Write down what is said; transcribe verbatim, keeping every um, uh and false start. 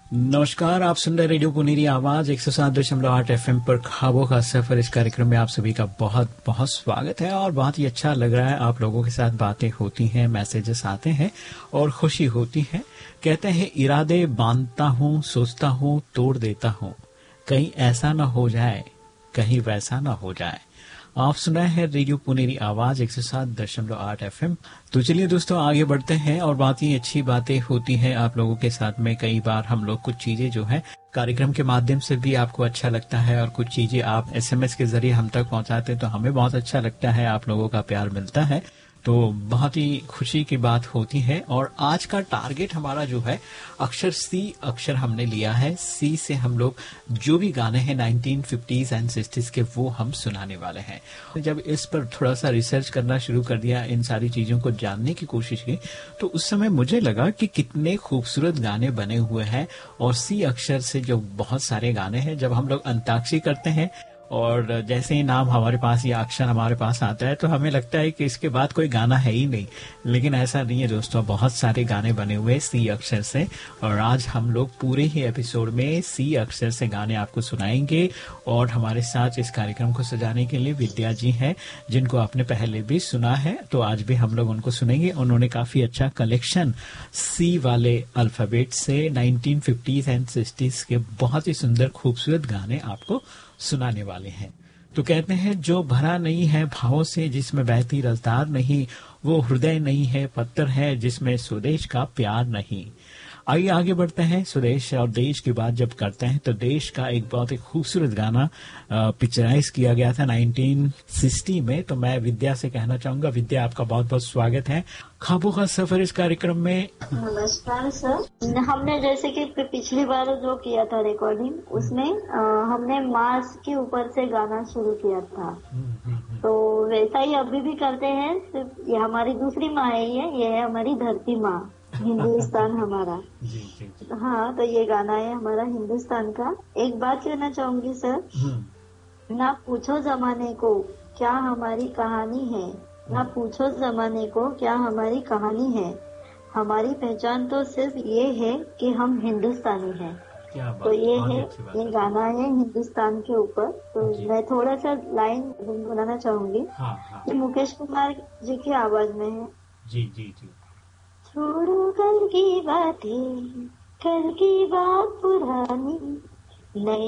नमस्कार, आप सुन रहे रेडियो पुनेरी आवाज एक सौ सात दशमलव आठ एफ एम पर ख्वाबों का सफर। इस कार्यक्रम में आप सभी का बहुत बहुत स्वागत है और बहुत ही अच्छा लग रहा है। आप लोगों के साथ बातें होती हैं, मैसेजेस आते हैं और खुशी होती है। कहते हैं इरादे बांधता हूँ, सोचता हूँ, तोड़ देता हूँ, कहीं ऐसा ना हो जाए, कहीं वैसा ना हो जाए। आप सुना है रेडियो पुनेरी आवाज एक सौ सात दशमलव आठ एफ एम। तो चलिए दोस्तों आगे बढ़ते हैं और बात ही अच्छी बातें होती हैं आप लोगों के साथ में। कई बार हम लोग कुछ चीजें जो है कार्यक्रम के माध्यम से भी आपको अच्छा लगता है और कुछ चीजें आप एसएमएस के जरिए हम तक पहुंचाते हैं तो हमें बहुत अच्छा लगता है, आप लोगों का प्यार मिलता है तो बहुत ही खुशी की बात होती है। और आज का टारगेट हमारा जो है अक्षर सी अक्षर हमने लिया है। सी से हम लोग जो भी गाने हैं नाइनटीन फिफ्टीज़ एंड सिक्सटीज़ के वो हम सुनाने वाले हैं। जब इस पर थोड़ा सा रिसर्च करना शुरू कर दिया, इन सारी चीजों को जानने की कोशिश की, तो उस समय मुझे लगा कि कितने खूबसूरत गाने बने हुए हैं और सी अक्षर से जो बहुत सारे गाने हैं। जब हम लोग अंताक्षरी करते हैं और जैसे ही नाम हमारे पास या अक्षर हमारे पास आता है तो हमें लगता है कि इसके बाद कोई गाना है ही नहीं, लेकिन ऐसा नहीं है दोस्तों। बहुत सारे गाने बने हुए सी अक्षर से और आज हम लोग पूरे ही एपिसोड में सी अक्षर से गाने आपको सुनाएंगे। और हमारे साथ इस कार्यक्रम को सजाने के लिए विद्या जी हैं, जिनको आपने पहले भी सुना है, तो आज भी हम लोग उनको सुनेंगे। उन्होंने काफी अच्छा कलेक्शन सी वाले अल्फाबेट से नाइनटीन फिफ्टीज़ एंड सिक्सटीज़ के बहुत ही सुंदर खूबसूरत गाने आपको सुनाने वाले हैं। तो कहते हैं जो भरा नहीं है भावों से, जिसमें बहती रफ्तार नहीं, वो हृदय नहीं है, पत्थर है जिसमें स्वदेश का प्यार नहीं। आइए आगे बढ़ते हैं। स्वदेश और देश की बात जब करते हैं तो देश का एक बहुत ही खूबसूरत गाना पिक्चराइज किया गया था नाइनटीन सिक्सटी में। तो मैं विद्या से कहना चाहूंगा, विद्या आपका बहुत बहुत स्वागत है ख्वाबों का सफर इस कार्यक्रम में। नमस्कार सर। हमने जैसे कि पिछली बार जो किया था रिकॉर्डिंग, उसमें आ, हमने मार्स के ऊपर से गाना शुरू किया था, तो वैसा ही अभी भी करते हैं। सिर्फ ये हमारी दूसरी माँ है, ये ये है हमारी धरती माँ, हिंदुस्तान हमारा। जी, जी, जी। हाँ, तो ये गाना है हमारा हिंदुस्तान का। एक बात कहना चाहूंगी सर, ना पूछो जमाने को क्या हमारी कहानी है, ना पूछो जमाने को क्या हमारी कहानी है, हमारी पहचान तो सिर्फ ये है कि हम हिंदुस्तानी हैं। तो ये है, ये गाना है हिंदुस्तान के ऊपर। तो मैं थोड़ा सा लाइन गुनगुनाना चाहूंगी। हाँ, हाँ। ये मुकेश कुमार जी की आवाज में है। जी जी जी। छोड़ो कल की बातें, कल की बात पुरानी, नए